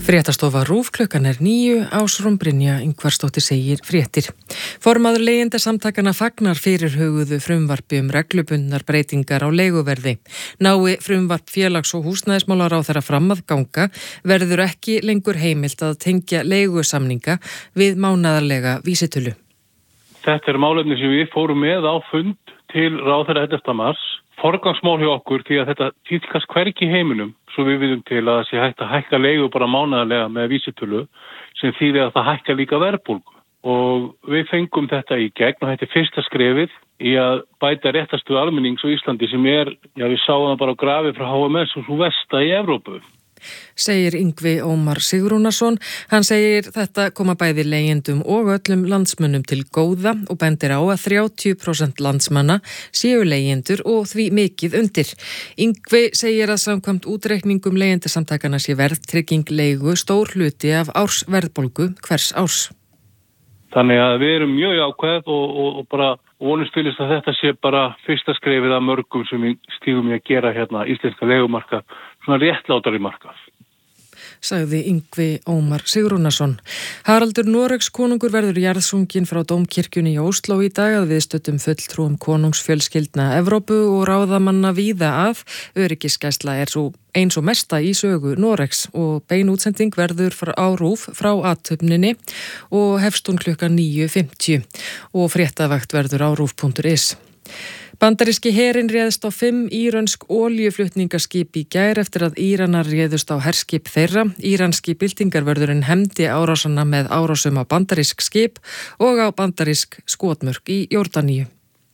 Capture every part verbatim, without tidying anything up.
Fréttastofa RÚV klukkan er níu, Ásrún Brynja Ingvarsdóttir segir fréttir. Formaður leigjendasamtakanna fagnar fyrirhuguðu frumvarpi um reglubundnar breytingar á leiguverði. Nái frumvarp félags- og húsnæðismálaráðherra fram að ganga verður ekki lengur heimilt að tengja leigusamninga við mánaðarlega vísitölu. Þetta er málefni sem við fórum með á fund til ráðherra ellefta mars. Forgangsmál hjá okkur því að þetta tíðkast hvergi í heiminum, svo við viðum til að það sé hægt að hækka leigu bara mánaðarlega með vísitölu sem þýðir að það hækka líka verðbólgu. Og við fengum þetta í gegn og þetta er fyrsta skrefið í að bæta réttarstöðu almennings á Íslandi sem er, já við sáum það bara á grafi frá H M S og svo versta í Evrópu. Segir Yngvi Ómar Sigrúnarsson. Hann segir þetta koma bæði leigjendum og öllum landsmönnum til góða og bendir á að þrjátíu prósent landsmanna séu leigjendur og því mikið undir. Yngvi segir að samkvæmt útreikningum leigjendasamtakana sé verðtrygging leigu stór hluti af ársverðbólgu hvers árs. Þannig að við erum mjög jákvæð og, og, og bara vonumst til þess að þetta sé bara fyrsta skrefið af mörgum sem við stígum í að gera hérna íslenska leigumarkað, svona réttlátari markað. Sagði Yngvi Ómar Sigrúnarsson. Haraldur Noregs konungur verður jarðsunginn frá Dómkirkjunni í Ósló í dag að viðstöddum fulltrúum konungsfjölskyldna Evrópu og ráðamanna víða að. Öryggisgæsla er svo eins og mesta í sögu Noregs og bein útsending verður á RÚV frá athöfninni og hefst hún klukkan níu fimmtíu og fréttavakt verður á rúv punktur is. Bandaríski herinn réðst á fimm írönsk olíuflutningaskip í gær eftir að Íranar réðust á herskip þeirra. Íranski byltingarvörðurinn hefndi árásana með árásum á bandarísk skip og á bandarísk skotmörk í Jórdaníu.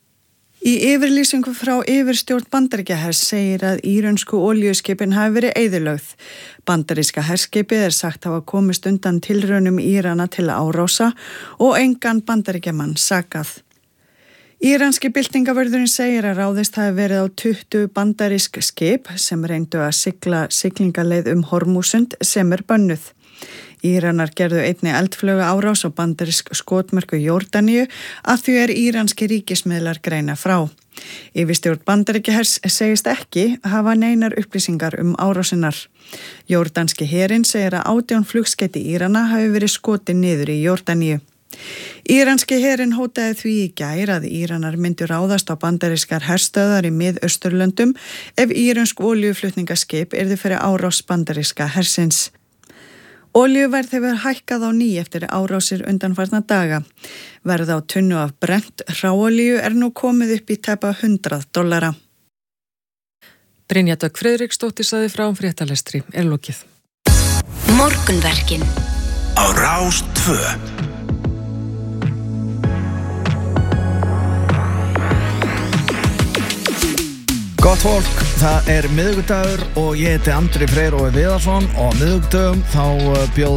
Í yfirlýsingu frá yfirstjórn Bandaríkjahers segir að írönsku olíuskipin hafi verið eyðilögð. Bandaríska herskipið er sagt hafa komist undan tilraunum Írana til árása og engan Bandaríkjamann sakað. Íranski byltingavörðurinn segir að ráðist hafi verið á tuttugu bandarísk skip sem reyndu að sigla siglingaleið um Hormúsund sem er bönnuð. Íranar gerðu einni eldflauga árás á bandarísk skotmörku Jórdaníu að því er íranski ríkismiðlar greina frá. Yfirstjórn Bandaríkjahers segist ekki hafa neinar upplýsingar um árásinnar. Jórdanski herinn segir að átján flugskeyti Írana hafi verið skotin niður í Jórdaníu. Íranski herinn hótaði því í gær að Íranar myndu ráðast á bandarískar herstöðar í Mið-Austurlöndum ef írönsk olíuflutningaskip yrði fyrir árás bandaríska hersins. Olíuverð hefur hækkað á ný eftir árásir undanfarna daga. Verð á tunnu af brennt hráolíu er nú komið upp í tæpa hundrað dollara. Brynja Dögg Friðriksdóttir sagði frá fréttalestri er lokið. Morgunverkin á Rás tvö. Gott fólk, það er miðvikudagur og ég heiti Andri Freyr Ói Viðarsson og á miðvikudögum þá bjóð